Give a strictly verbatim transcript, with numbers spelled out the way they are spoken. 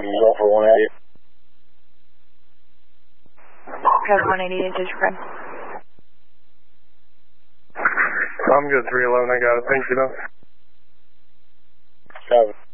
you go for one eighty. Code one eighty, is your friend? I'm good, three eleven, I got it. Thank you, though. Seven.